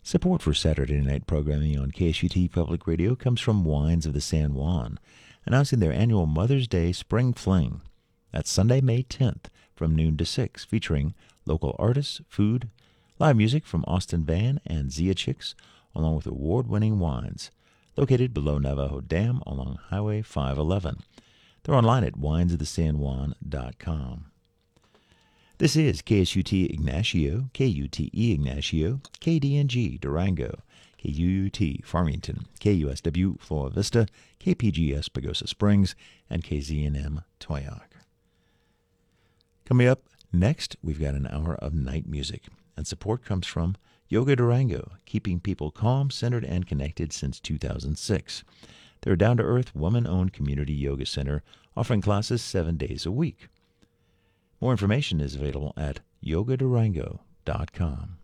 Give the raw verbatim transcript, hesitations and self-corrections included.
Support for Saturday night programming on K S U T Public Radio comes from Wines of the San Juan, announcing their annual Mother's Day Spring Fling. That's Sunday, May tenth, from noon to six, featuring local artists, food, live music from Austin Van and Zia Chicks, along with award-winning wines. Located below Navajo Dam along Highway five eleven. They're online at wines of the san juan dot com. This is K S U T Ignacio, K U T E Ignacio, K D N G Durango, K U U T Farmington, K U S W Flora Vista, K P G S Pagosa Springs, and K Z N M Toyac. Coming up next, we've got an hour of night music, and support comes from Yoga Durango, keeping people calm, centered, and connected since two thousand six. They're a down-to-earth, woman-owned community yoga center offering classes seven days a week. More information is available at yoga durango dot com.